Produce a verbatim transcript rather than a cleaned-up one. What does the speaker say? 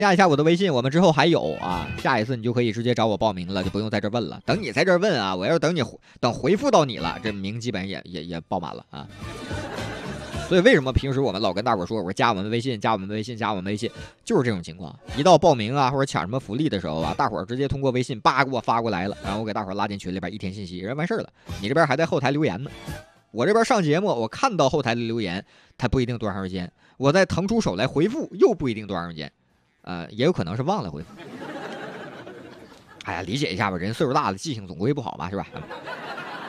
加一下我的微信，我们之后还有啊，下一次你就可以直接找我报名了，就不用在这问了。等你在这问啊，我要等你等回复到你了，这名基本也也也报满了啊。所以为什么平时我们老跟大伙说，我说加我们微信，加我们微信，加我们微信，就是这种情况。一到报名啊或者抢什么福利的时候啊，大伙直接通过微信叭给我发过来了，然后我给大伙拉进群里边一填信息，人完事儿了。你这边还在后台留言呢，我这边上节目，我看到后台的留言，它不一定多长时间，我再腾出手来回复，又不一定多长时间。呃，也有可能是忘了回复。哎呀，理解一下吧，人岁数大了，记性总归不好嘛，是吧？